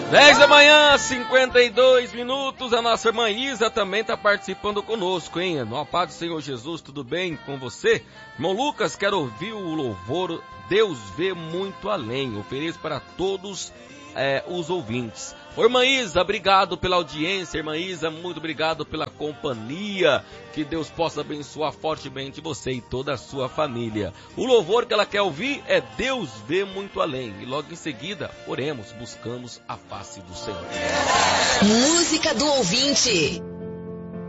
10 da manhã, 52 minutos, a nossa irmã Isa também está participando conosco, hein? No paz do Senhor Jesus, tudo bem com você? Irmão Lucas, quero ouvir o louvor Deus vê muito além. Ofereço para todos os ouvintes. Ô, irmã Isa, obrigado pela audiência, irmã Isa, muito obrigado pela companhia. Que Deus possa abençoar fortemente você e toda a sua família. O louvor que ela quer ouvir é Deus vê muito além. E logo em seguida, oremos, buscamos a face do Senhor. Música do ouvinte.